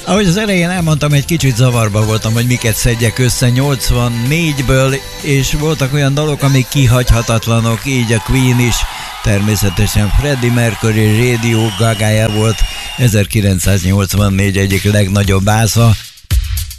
Ahogy az elején elmondtam, egy kicsit zavarba voltam, hogy miket szedjek össze 84-ből, és voltak olyan dalok, amik kihagyhatatlanok, így a Queen is, természetesen Freddie Mercury, Radio Gaga-ja volt 1984 egyik legnagyobb ásza,